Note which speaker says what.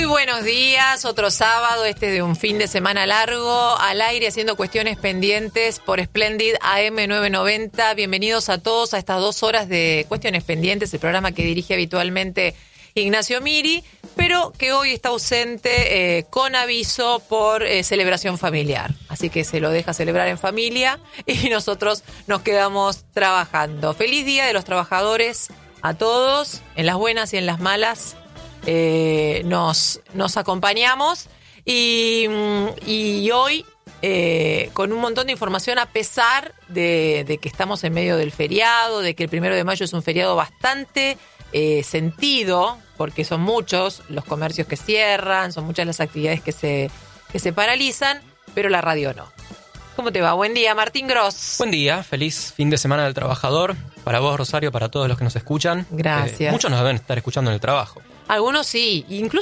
Speaker 1: buenos días, otro sábado, de un fin de semana largo, al aire haciendo cuestiones pendientes por Splendid AM 990. Bienvenidos a todos a estas 2 horas de Cuestiones Pendientes, el programa que dirige habitualmente Ignacio Miri, pero que hoy está ausente con aviso por celebración familiar. Así que se lo deja celebrar en familia y nosotros nos quedamos trabajando. Feliz Día de los Trabajadores a todos, en las buenas y en las malas. Nos acompañamos y hoy con un montón de información, a pesar de que estamos en medio del feriado, de que el 1 de mayo es un feriado bastante sentido, porque son muchos los comercios que cierran, son muchas las actividades que se paralizan, pero la radio no. ¿Cómo te va? Buen día, Martín Gross.
Speaker 2: Buen día, feliz fin de semana del trabajador. Para vos, Rosario, para todos los que nos escuchan.
Speaker 1: Gracias.
Speaker 2: Muchos nos deben estar escuchando en el trabajo.
Speaker 1: Algunos sí, incluso